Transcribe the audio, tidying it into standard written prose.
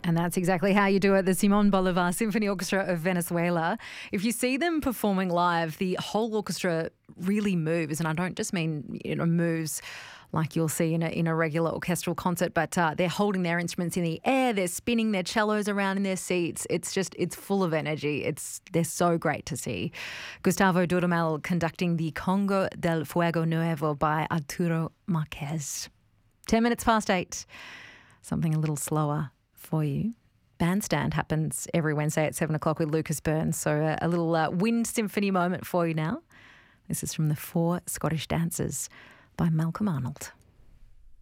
And that's exactly how you do it. The Simon Bolivar Symphony Orchestra of Venezuela. If you see them performing live, the whole orchestra really moves. And I don't just mean, moves like you'll see in a regular orchestral concert, but they're holding their instruments in the air, they're spinning their cellos around in their seats. It's full of energy. They're so great to see. Gustavo Dudamel conducting the Congo del Fuego Nuevo by Arturo Marquez. 10 minutes past 8. Something a little slower for you. Bandstand happens every Wednesday at 7 o'clock with Lucas Burns. So a little wind symphony moment for you now. This is from the Four Scottish Dancers by Malcolm Arnold.